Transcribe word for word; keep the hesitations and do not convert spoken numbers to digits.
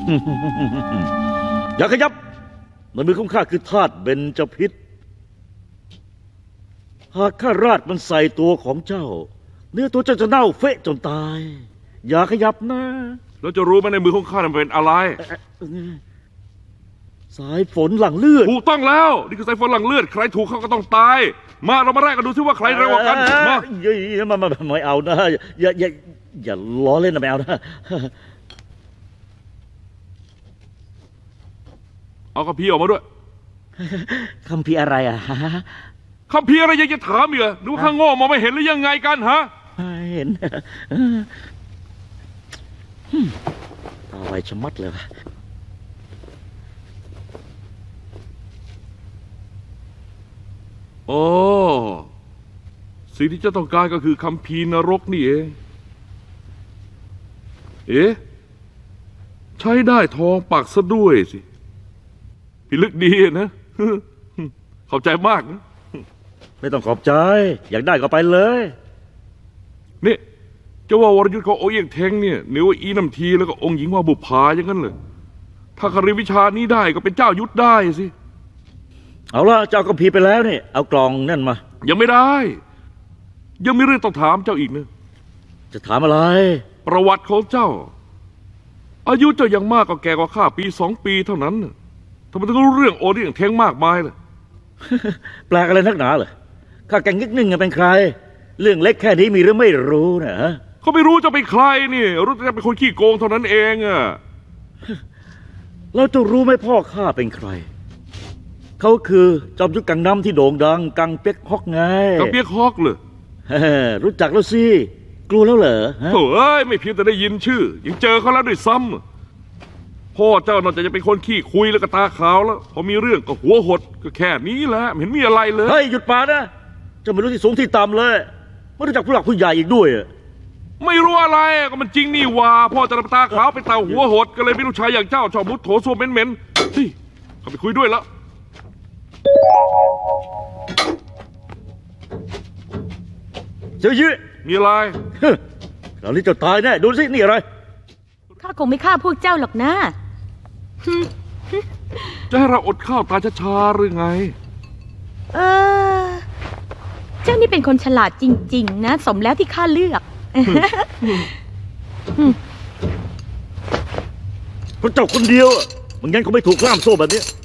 อย่าขยับในมือของข้าคือธาตุเบญจพิษหากข้าราดมันใส่ตัวของเจ้าเนื้อตัวเจ้าจะเน่าเฟะจนตายอย่าขยับนะแล้วจะรู้ไหมในมือของข้าเป็นอะไรสายฝนหลั่งเลือดถูกต้องแล้วนี่คือสายฝนหลั่งเลือดใครถูกเขาก็ต้องตายมาเรามาแรกกันดูซิว่าใครเร็วกว่ากันมาอย่ามาไม่เอานะอย่าอย่าอย่าล้อเล่นนะไม่เอานะเอาคัมภีร์ออกมาด้วยคัมภีร์อะไรอ่ะคัมภีร์อะไรยังจะถามอีกเหรอดูข้างโง่มองไม่เห็นหรือยังไงกันฮะเห็นตาไวชะมัดเลยโอ้สิ่งที่เจ้าต้องการก็คือคัมภีร์นรกนี่เองเอ๊ะใช้ได้ทองปักซะด้วยสิพิลึกดีนะขอบใจมากนะไม่ต้องขอบใจอยากได้ก็ไปเลยนี่เจ้าว่าวรยุทธ์ของโอเอียงเทงเนี่ยเนวอีน้ำทีแล้วก็องค์หญิงว่าบุพาอย่างนั้นเลยถ้าคาริวิชานี้ได้ก็เป็นเจ้ายุทธได้สิเอาละเจ้าก็พีไปแล้วนี่เอากล่องนั่นมายังไม่ได้ยังมีเรื่องต้องถามเจ้าอีกนะจะถามอะไรประวัติของเจ้าอายุเจ้ายังมากก็แก่กว่าข้าปีสองปีเท่านั้นทำไมต้องรู้เรื่องโอเอียงเทงมากมายล่ะแปลกอะไรนักหนาเหรอข้าแกงนิดนึงเป็นใครเรื่องเล็กแค่นี้มีหรือไม่รู้นะเขาไม่รู้จะเป็นใครนี่รู้แต่เป็นคนขี้โกงเท่านั้นเองอะแล้วจะรู้ไหมพ่อข้าเป็นใครเขาคือจอมยุทธกังน้ำที่โด่งดังกังเปียกฮอกไงกังเปียกฮอกเลยรู้จักแล้วสิกลัวแล้วเหรอโอ้ยไม่เพียงแต่ได้ยินชื่อยังเจอเขาแล้วด้วยซ้ำพ่อเจ้านอกจากจะเป็นคนขี้คุยแล้วก็ตาขาวแล้วพอมีเรื่องก็หัวหดก็แค่นี้แหละไม่เห็นมีอะไรเลยเฮ้ยหยุดปานะจะไม่รู้ที่สูงที่ต่ำเลยไม่รู้จักผู้หลักผู้ใหญ่อีกด้วยไม่รู้อะไรก็มันจริงนี่ว่าพ่อจะตาขาวเป็นตาหัวหดก็เลยไม่รู้ชายอย่างเจ้าชอบมุดโถส้วมเหม็นๆเฮ้ยเขาไปคุยด้วยแล้วเจ้ายื้อมีอะไรคราวนี้จะตายแน่ดูสินี่อะไรข้าคงไม่ฆ่าพวกเจ้าหรอกนะจะให้เราอดข้าวตายช้าๆหรือไงเออเจ้านี่เป็นคนฉลาดจริงๆนะสมแล้วที่ข้าเลือกเพราะเจ้าคนเดียวมันงั้นเขาไม่ถูกล่ามโซ่แบบนี้